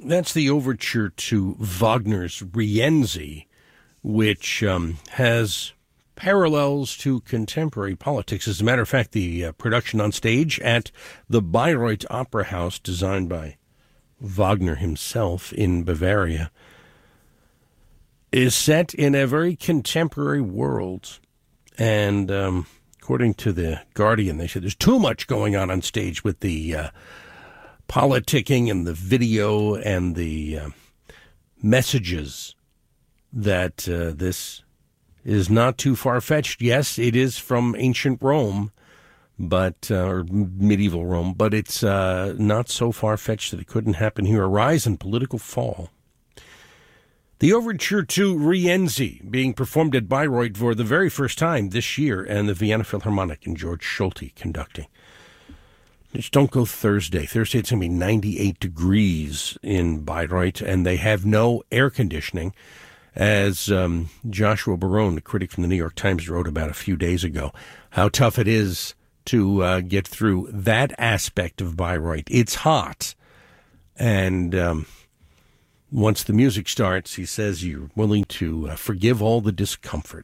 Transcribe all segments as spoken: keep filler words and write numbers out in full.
That's the overture to Wagner's Rienzi, which um, has parallels to contemporary politics. As a matter of fact, the uh, production on stage at the Bayreuth Opera House, designed by Wagner himself in Bavaria, is set in a very contemporary world. And um, according to the Guardian, they said there's too much going on on stage with the uh, politicking and the video and the uh, messages, that uh, this is not too far-fetched. Yes, it is from ancient Rome, but uh, or medieval Rome, but it's uh, not so far-fetched that it couldn't happen here. A rise in political fall. The overture to Rienzi being performed at Bayreuth for the very first time this year, and the Vienna Philharmonic and George Solti conducting. Just don't go Thursday. Thursday it's going to be ninety-eight degrees in Bayreuth, and they have no air conditioning, as um, Joshua Barone, a critic from the New York Times, wrote about a few days ago, how tough it is to uh, get through that aspect of Bayreuth. It's hot, and um, once the music starts, he says you're willing to uh, forgive all the discomfort.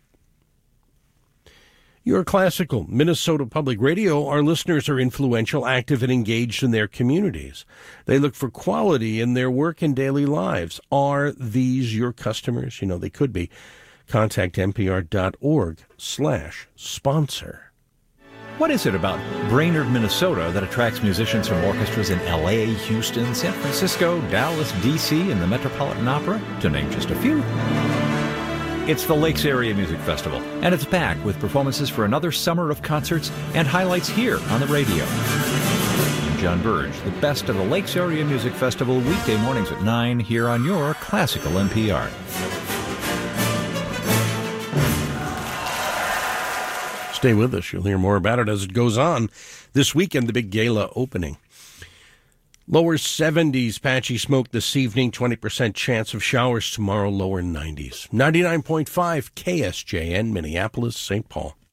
Your classical Minnesota Public Radio, our listeners are influential, active, and engaged in their communities. They look for quality in their work and daily lives. Are these your customers? You know, they could be. Contact npr.org slash sponsor. What is it about Brainerd, Minnesota that attracts musicians from orchestras in L A, Houston, San Francisco, Dallas, D C, and the Metropolitan Opera, to name just a few? It's the Lakes Area Music Festival, and it's back with performances for another summer of concerts and highlights here on the radio. I'm John Burge, the best of the Lakes Area Music Festival, weekday mornings at nine here on your classical N P R. Stay with us. You'll hear more about it as it goes on. This weekend, the big gala opening. Lower seventies, patchy smoke this evening, twenty percent chance of showers tomorrow, lower nineties. ninety-nine point five K S J N, Minneapolis, Saint Paul.